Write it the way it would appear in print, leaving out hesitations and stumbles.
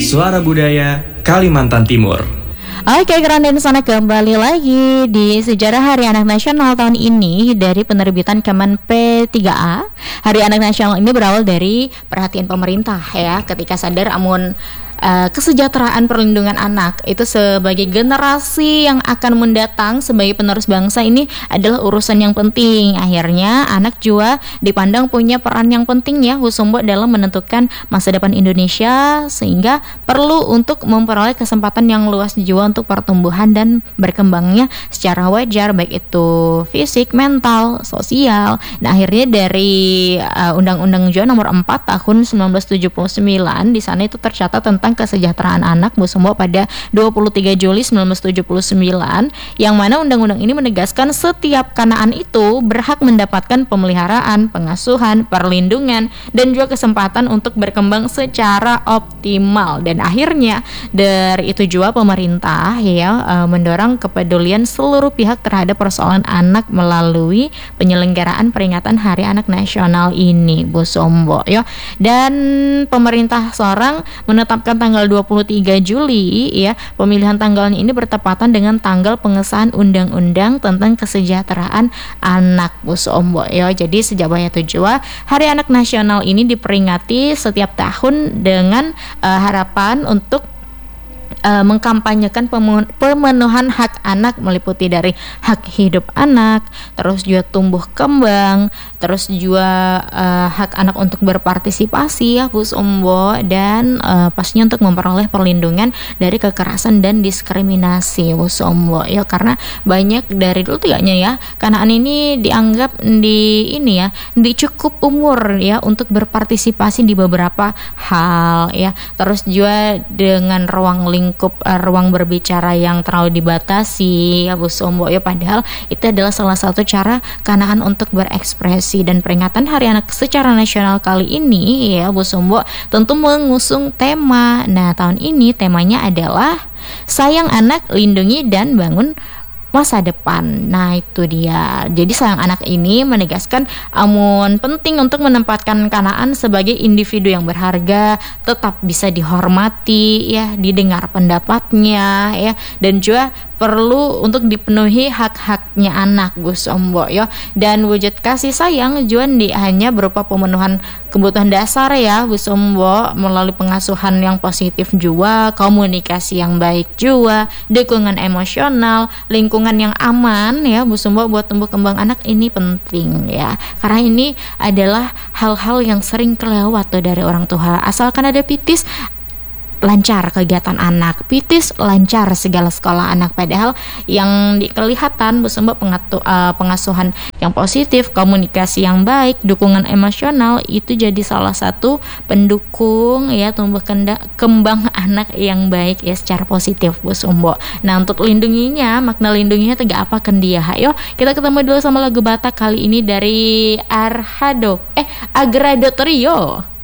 Suara Budaya Kalimantan Timur. Oke, Granden sana kembali lagi di Sejarah Hari Anak Nasional tahun ini dari penerbitan Kemen P3A. Hari Anak Nasional ini berawal dari perhatian pemerintah ya, ketika sadar amun kesejahteraan perlindungan anak itu sebagai generasi yang akan mendatang sebagai penerus bangsa ini adalah urusan yang penting. Akhirnya anak juga dipandang punya peran yang penting ya Husumbo dalam menentukan masa depan Indonesia, sehingga perlu untuk memperoleh kesempatan yang luas juga untuk pertumbuhan dan berkembangnya secara wajar, baik itu fisik, mental, sosial. Nah, akhirnya dari Undang-Undang juga nomor 4 tahun 1979 di sana itu tercatat tentang kesejahteraan anak Husumbo pada 23 Juli 1979, yang mana undang-undang ini menegaskan setiap kanaan itu berhak mendapatkan pemeliharaan, pengasuhan, perlindungan, dan juga kesempatan untuk berkembang secara optimal. Dan akhirnya dari itu juga pemerintah ya mendorong kepedulian seluruh pihak terhadap persoalan anak melalui penyelenggaraan peringatan Hari Anak Nasional ini Husumbo ya. Dan pemerintah seorang menetapkan tanggal 23 Juli ya, pemilihan tanggalnya ini bertepatan dengan tanggal pengesahan undang-undang tentang kesejahteraan anak Husumbo ya. Jadi sejak itu juga Hari Anak Nasional ini diperingati setiap tahun dengan harapan untuk mengkampanyekan pemenuhan hak anak, meliputi dari hak hidup anak, terus juga tumbuh kembang, terus juga hak anak untuk berpartisipasi ya Husumbo, dan pastinya untuk memperoleh perlindungan dari kekerasan dan diskriminasi Husumbo ya, karena banyak dari dulu tigaknya ya kanaan ini dianggap di cukup umur ya untuk berpartisipasi di beberapa hal ya, terus juga dengan ruang berbicara yang terlalu dibatasi ya Husumbo ya, padahal itu adalah salah satu cara kanaan untuk berekspresi. Dan peringatan Hari Anak secara nasional kali ini ya Husumbo tentu mengusung tema. Nah, tahun ini temanya adalah Sayang Anak, Lindungi dan Bangun Masa Depan. Nah, itu dia. Jadi Sayang Anak ini menegaskan amun penting untuk menempatkan kanaan sebagai individu yang berharga, tetap bisa dihormati ya, didengar pendapatnya ya, dan juga perlu untuk dipenuhi hak-haknya anak Husumbo ya. Dan wujud kasih sayang juga hanya berupa pemenuhan kebutuhan dasar ya Husumbo, melalui pengasuhan yang positif juga, komunikasi yang baik juga, dukungan emosional, lingkungan yang aman ya Husumbo buat tumbuh kembang anak ini penting ya, karena ini adalah hal-hal yang sering kelewat tuh dari orang tua. Asalkan ada pitis, lancar kegiatan anak, pitis lancar segala sekolah anak. Padahal yang kelihatan Husumbo pengasuhan yang positif, komunikasi yang baik, dukungan emosional itu jadi salah satu pendukung ya tumbuh kembang anak yang baik ya secara positif Husumbo. Nah, untuk lindunginya, makna lindunginya tegak apa kan dia? Ayo kita ketemu dulu sama lagu Batak kali ini dari Agrado Trio.